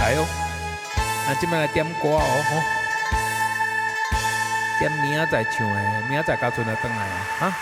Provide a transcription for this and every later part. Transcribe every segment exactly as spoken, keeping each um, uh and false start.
来哦，那即摆来点歌哦吼，点明仔载唱的，明仔载到阵就转来啊，哈。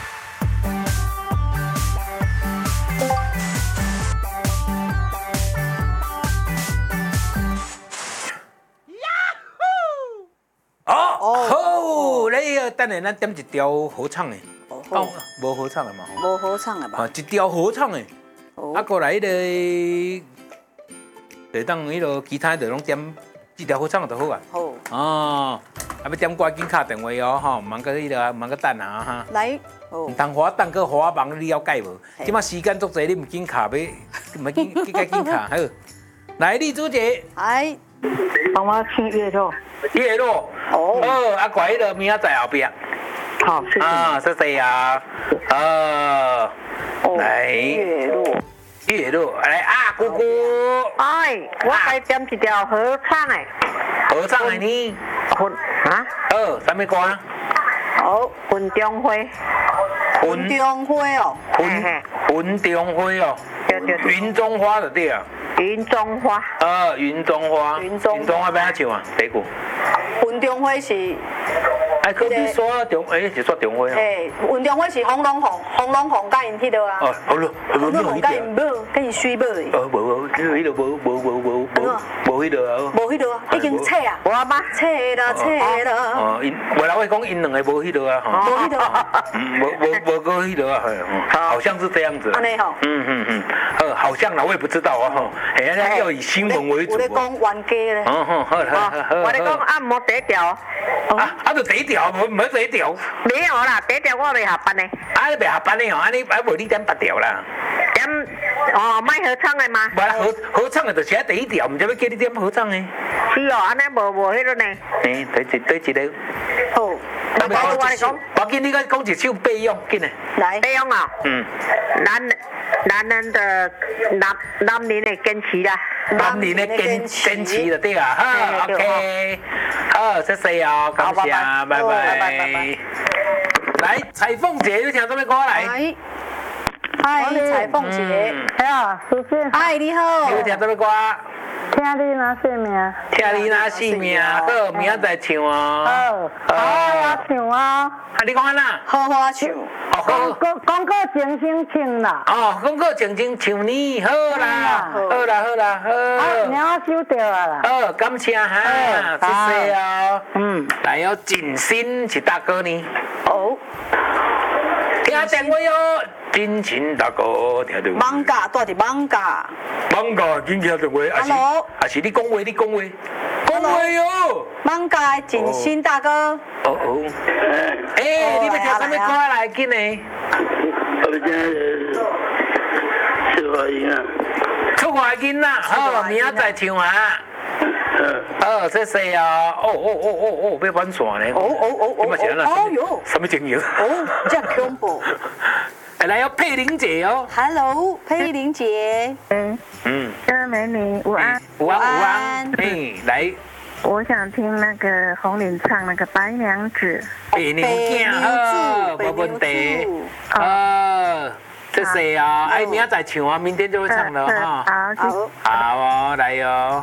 哦好，你个等下咱点一条好唱的，哦，无好唱的嘛， 无好唱的吧？ 啊，一条好唱的，啊，过来迄个，就当迄个其他就拢点一条好唱的就好啊。 好。 哦，啊，要点歌紧敲电话哦，吼，忙个迄个，忙个等啊哈。 来， 唔通花等个花忙，你了解无？即马时间足济，你唔紧敲，要唔紧紧紧紧敲好。来，李主姐， 来， 帮我唱月落。 月落。哦。好，啊，怪迄个明仔载后壁。 好，谢谢。 啊，谢谢啊。呃，来。 月落。 月落，来啊，姑姑。 哎，我来点一条合唱的。 合唱的呢？ 混啊？ 哦，什么歌？ 好，云中花。 云中花哦。 云云中花哦。 对对对。 云中花就对啊。 云中花。 呃，云中花。 云中花要安怎唱啊？第一句。 云中花是。 哎，可比说中，哎，是说中花啊。 哎，云中花是红龙凤，红龙凤甲因迄落啊。 哦，好咯， 红龙凤甲因母，甲因水母的。 哦，无无，迄落无无无无无无迄落啊。 无迄落，已经切啊。 我吗？ 切啦切啦。 哦，因我老会讲因两个无迄落啊，哈。 无迄落。 嗯，无无无个迄落啊，好像是这样子。 安尼吼。 嗯嗯嗯，呃，好像啦，我也不知道啊，哈。哎，要以新闻为主。 我咧讲冤家咧。 哦吼，好好好。 我咧讲按摩第一条。 啊，啊，就第一条，无唔好第一条。 没有啦，第一条我未下班呢。 啊，你未下班呢哦，啊你啊无你点八条啦？ 点哦，卖合唱的吗？ 无啦，合合唱的就写第一条，唔知要叫你点合唱的。 是哦，安尼无无迄个呢。 诶，对一对一个。 好。 我我嚟講， 我見你講一首備用，緊嚟。 來，備用啊。 嗯。 男男人的男男人的堅持啦。 男人的堅堅持就對啊，好 ，OK， 好，謝謝啊，感謝，拜拜。來，彩鳳姐，你聽什麼歌來？ 嗨，彩鳳姐。 係啊，謝謝。 嗨，你好。 你聽什麼歌？ 聽你那性命， 聽你那性命，好，明仔再唱哦。 好，好啊，唱啊。 啊，你講安那？ 好好唱。 哦，好。 講講個情聲唱啦。 哦，講個情情唱你，好啦，好啦，好啦，好。 啊，鳥收掉啦。 好，感謝哈，謝謝哦。 嗯。 來有錦心是大哥呢。 好。 聽電話喲。真情大哥，聽到。 艋舺住佇艋舺。 艋舺緊聽電話，還是還是你講話，你講話，講話喲。 艋舺真心大哥。 哦哦。誒，你要聽什麼歌來緊呢？ 我哋聽小華英啊。 出華英啦，好，明仔再唱啊。哦，謝謝啊！哦哦哦哦哦，要反線呢。 哦哦哦哦哦。哦喲。 什麼情形？ 哦，真恐怖。 來有佩玲姐哦 ，Hello， 佩玲姐， 嗯嗯，各美女午安， 午安午安，哎，来， 我想聽那個紅伶唱那個白娘子， 白娘子，好，冇問題，啊，謝謝啊，哎，明仔再唱啊，明天就會唱了哈， 好， 好哦，來喲。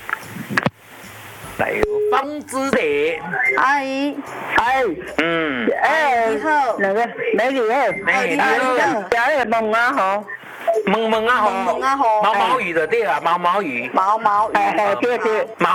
來有方之蝶， 阿姨， 哎， 嗯， 哎， 你好， 那個美女哎， 美女， 家裡夢啊好， 夢夢啊好， 夢夢啊好， 毛毛雨的對啊，毛毛雨， 毛毛雨， 哎對對， 毛